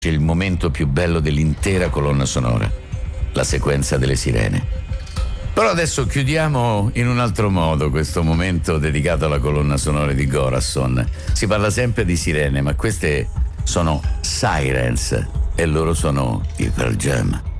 il momento più bello dell'intera colonna sonora, la sequenza delle sirene. Però adesso chiudiamo in un altro modo questo momento dedicato alla colonna sonora di Goranson. Si parla sempre di sirene, ma queste sono Sirens e loro sono i Pearl Jam.